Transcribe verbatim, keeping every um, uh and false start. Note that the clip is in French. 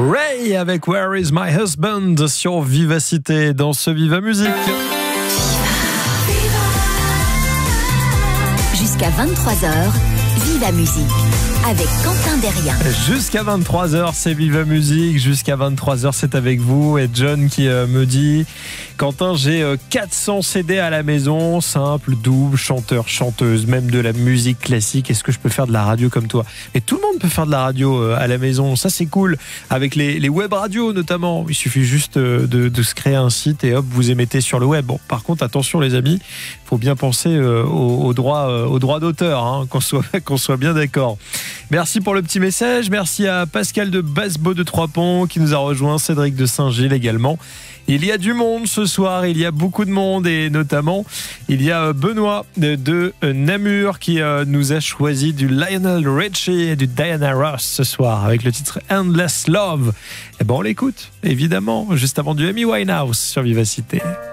Ray avec Where is my husband sur Vivacité dans ce Viva Musique. Jusqu'à vingt-trois heures, Viva Musique avec Quentin Derrien. Jusqu'à vingt-trois heures, c'est Viva Musique. Jusqu'à vingt-trois heures, c'est avec vous. Et John qui euh, me dit: Quentin, j'ai euh, quatre cents C D à la maison, simple, double, chanteur, chanteuse, même de la musique classique. Est-ce que je peux faire de la radio comme toi? Et tout le monde peut faire de la radio euh, à la maison. Ça, c'est cool. Avec les, les web radios notamment. Il suffit juste euh, de, de se créer un site et hop, vous émettez sur le web. Bon, par contre, attention les amis, il faut bien penser euh, au, au droit, euh, au droit d'auteur, hein, qu'on soit, qu'on soit bien d'accord. Merci pour le petit message. Merci à Pascal de Bassebeau de Trois-Ponts qui nous a rejoint, Cédric de Saint-Gilles également. Il y a du monde ce soir, il y a beaucoup de monde et notamment il y a Benoît de, de Namur qui euh, nous a choisi du Lionel Richie et du Diana Ross ce soir avec le titre Endless Love. Et ben on l'écoute évidemment juste avant du Amy Winehouse sur Vivacité.